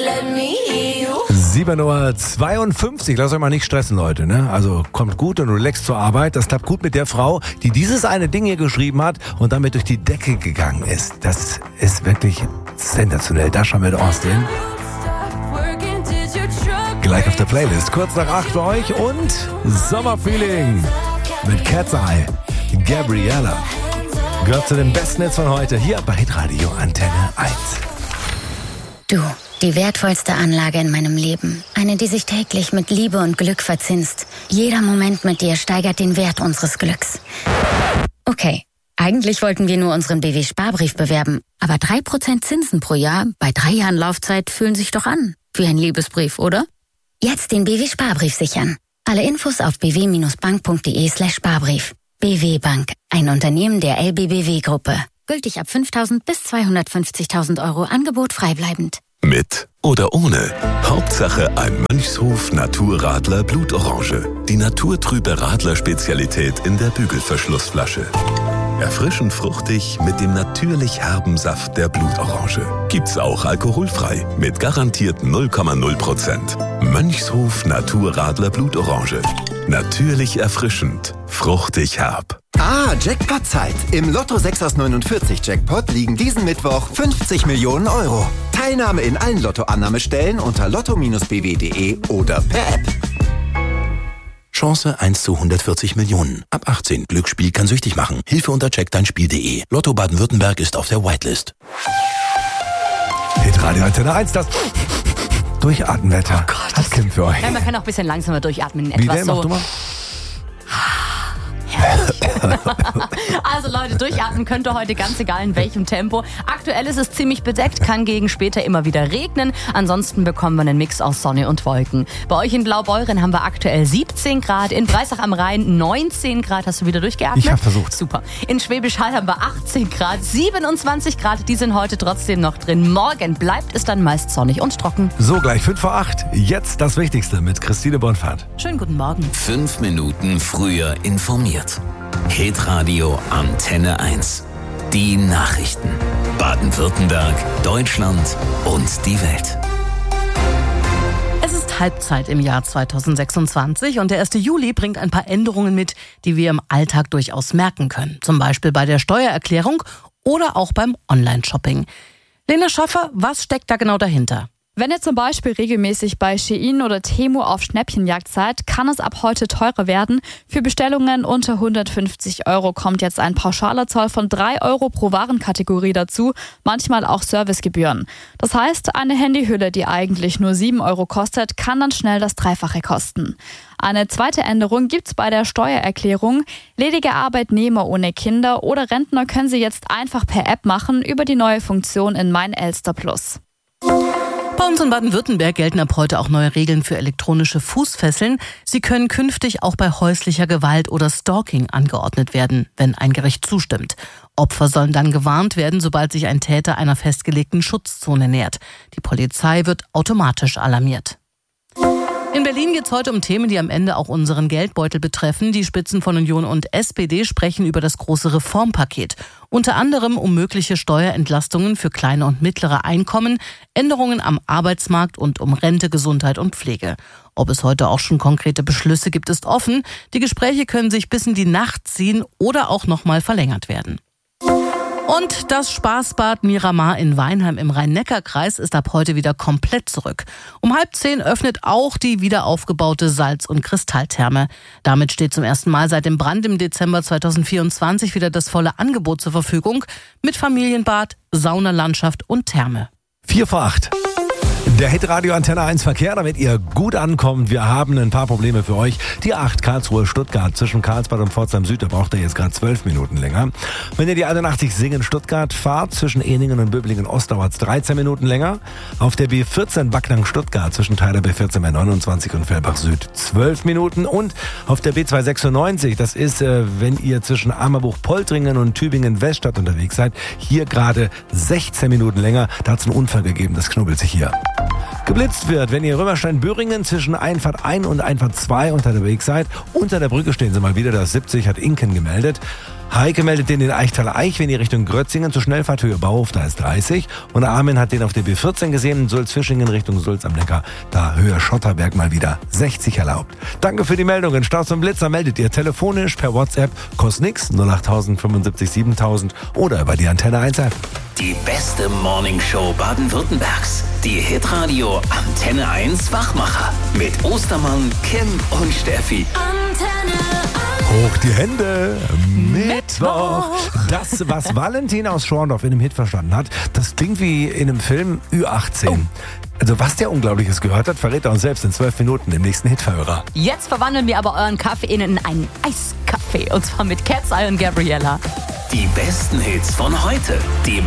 7:52 Uhr. Lasst euch mal nicht stressen, Leute. Ne? Also kommt gut und relaxt zur Arbeit. Das klappt gut mit der Frau, die dieses eine Ding hier geschrieben hat und damit durch die Decke gegangen ist. Das ist wirklich sensationell. Da schauen wir doch Austin. Gleich auf der Playlist. Kurz nach 8 für euch und Sommerfeeling mit Cat's Eye. Gabriella. Gehört zu den besten Hits von heute hier bei Hitradio Antenne 1. Du, die wertvollste Anlage in meinem Leben. Eine, die sich täglich mit Liebe und Glück verzinst. Jeder Moment mit dir steigert den Wert unseres Glücks. Okay, eigentlich wollten wir nur unseren BW-Sparbrief bewerben. Aber 3% Zinsen pro Jahr bei 3 Jahren Laufzeit fühlen sich doch an. Wie ein Liebesbrief, oder? Jetzt den BW-Sparbrief sichern. Alle Infos auf bw-bank.de/Sparbrief. BW Bank, ein Unternehmen der LBBW-Gruppe. Gültig ab 5.000 bis 250.000 Euro. Angebot freibleibend. Mit oder ohne. Hauptsache ein Mönchshof Naturradler Blutorange. Die naturtrübe Radler-Spezialität in der Bügelverschlussflasche. Erfrischend fruchtig mit dem natürlich herben Saft der Blutorange. Gibt's auch alkoholfrei mit garantiert 0,0%. Mönchshof Naturradler Blutorange. Natürlich erfrischend, fruchtig herb. Jackpot-Zeit. Im Lotto 6 aus 49 Jackpot liegen diesen Mittwoch 50 Millionen Euro. Teilnahme in allen Lottoannahmestellen unter lotto-bw.de oder per App. Chance 1 zu 140 Millionen. Ab 18. Glücksspiel kann süchtig machen. Hilfe unter checkdeinspiel.de. Lotto Baden-Württemberg ist auf der Whitelist. Hitradio Antenne 1, das Durchatmenwetter. Oh Gott, hat Kim für euch. Ja, man kann auch ein bisschen langsamer durchatmen. Wie denn? Mach du mal. Also Leute, durchatmen könnt ihr heute ganz egal in welchem Tempo. Aktuell ist es ziemlich bedeckt, kann gegen später immer wieder regnen. Ansonsten bekommen wir einen Mix aus Sonne und Wolken. Bei euch in Blaubeuren haben wir aktuell 17 Grad, in Breisach am Rhein 19 Grad. Hast du wieder durchgeatmet? Ich habe versucht. Super. In Schwäbisch Hall haben wir 18 Grad, 27 Grad, die sind heute trotzdem noch drin. Morgen bleibt es dann meist sonnig und trocken. So, gleich 7:55. Jetzt das Wichtigste mit Christine Bonfahrt. Schönen guten Morgen. 5 Minuten früher informiert. Hitradio Antenne 1. Die Nachrichten. Baden-Württemberg, Deutschland und die Welt. Es ist Halbzeit im Jahr 2026 und der 1. Juli bringt ein paar Änderungen mit, die wir im Alltag durchaus merken können. Zum Beispiel bei der Steuererklärung oder auch beim Online-Shopping. Lena Schaffer, was steckt da genau dahinter? Wenn ihr zum Beispiel regelmäßig bei Shein oder Temu auf Schnäppchenjagd seid, kann es ab heute teurer werden. Für Bestellungen unter 150 Euro kommt jetzt ein pauschaler Zoll von 3 Euro pro Warenkategorie dazu, manchmal auch Servicegebühren. Das heißt, eine Handyhülle, die eigentlich nur 7 Euro kostet, kann dann schnell das Dreifache kosten. Eine zweite Änderung gibt's bei der Steuererklärung. Ledige Arbeitnehmer ohne Kinder oder Rentner können sie jetzt einfach per App machen über die neue Funktion in Mein Elster Plus. Bei uns in Baden-Württemberg gelten ab heute auch neue Regeln für elektronische Fußfesseln. Sie können künftig auch bei häuslicher Gewalt oder Stalking angeordnet werden, wenn ein Gericht zustimmt. Opfer sollen dann gewarnt werden, sobald sich ein Täter einer festgelegten Schutzzone nähert. Die Polizei wird automatisch alarmiert. In Berlin geht es heute um Themen, die am Ende auch unseren Geldbeutel betreffen. Die Spitzen von Union und SPD sprechen über das große Reformpaket. Unter anderem um mögliche Steuerentlastungen für kleine und mittlere Einkommen, Änderungen am Arbeitsmarkt und um Rente, Gesundheit und Pflege. Ob es heute auch schon konkrete Beschlüsse gibt, ist offen. Die Gespräche können sich bis in die Nacht ziehen oder auch nochmal verlängert werden. Und das Spaßbad Miramar in Weinheim im Rhein-Neckar-Kreis ist ab heute wieder komplett zurück. Um 9:30 öffnet auch die wieder aufgebaute Salz- und Kristalltherme. Damit steht zum ersten Mal seit dem Brand im Dezember 2024 wieder das volle Angebot zur Verfügung mit Familienbad, Saunalandschaft und Therme. 7:45. Der Hitradio Antenne 1 Verkehr, damit ihr gut ankommt. Wir haben ein paar Probleme für euch. Die 8 Karlsruhe-Stuttgart zwischen Karlsbad und Pforzheim Süd, da braucht ihr jetzt gerade 12 Minuten länger. Wenn ihr die 81 Singen-Stuttgart fahrt, zwischen Ehningen und Böblingen-Ost dauert es 13 Minuten länger. Auf der B14 Backnang-Stuttgart zwischen Teiler B14 bei 29 und Fellbach Süd 12 Minuten. Und auf der B296, das ist, wenn ihr zwischen Amerbuch-Poltringen und Tübingen-Weststadt unterwegs seid, hier gerade 16 Minuten länger. Da hat es einen Unfall gegeben, das knubbelt sich hier. geblitzt wird, wenn ihr Römerstein-Böhringen zwischen Einfahrt 1 und Einfahrt 2 unterwegs seid. Unter der Brücke stehen sie mal wieder, das 70 hat Inken gemeldet. Heike meldet den in Eichtaler Eich, wenn ihr Richtung Grötzingen zur Schnellfahrthöhe Bauhof, da ist 30. Und Armin hat den auf der B14 gesehen, in Sulz-Fischingen Richtung Sulz am Neckar, da Höhe Schotterberg mal wieder 60 erlaubt. Danke für die Meldungen. Staus und Blitzer meldet ihr telefonisch, per WhatsApp, kostet nix, 08000 75 7000 oder über die Antenne 1 App. Die beste Morningshow Baden-Württembergs. Die Hitradio Antenne 1 Wachmacher. Mit Ostermann, Kim und Steffi. Hoch die Hände. Mittwoch. Das, was Valentin aus Schorndorf in dem Hit verstanden hat, das klingt wie in einem Film Ü18. Oh. Also was der Unglaubliches gehört hat, verrät er uns selbst in 12 Minuten im nächsten Hitverhörer. Jetzt verwandeln wir aber euren Kaffee in einen Eiskaffee. Und zwar mit Cat's Eye und Gabriella. Die besten Hits von heute. Die